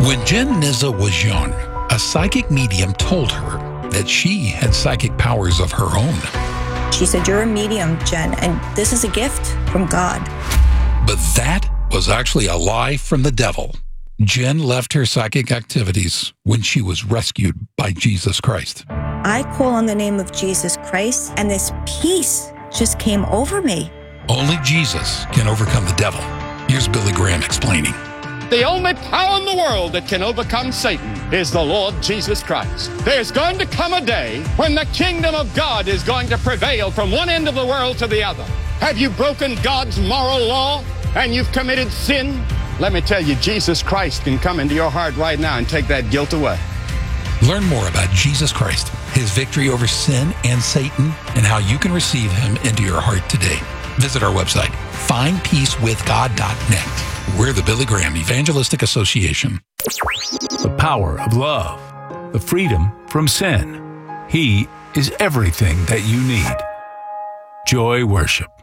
When Jen Nizza was young, a psychic medium told her that she had psychic powers of her own. She said, "You're a medium, Jen, and this is a gift from God." But that was actually a lie from the devil. Jen left her psychic activities when she was rescued by Jesus Christ. I call on the name of Jesus Christ, and this peace just came over me. Only Jesus can overcome the devil. Here's Billy Graham explaining. The only power in the world that can overcome Satan is the Lord Jesus Christ. There's going to come a day when the kingdom of God is going to prevail from one end of the world to the other. Have you broken God's moral law and you've committed sin? Let me tell you, Jesus Christ can come into your heart right now and take that guilt away. Learn more about Jesus Christ, his victory over sin and Satan, and how you can receive him into your heart today. Visit our website, findpeacewithgod.net. We're the Billy Graham Evangelistic Association. The power of love, the freedom from sin. He is everything that you need. Joy Worship.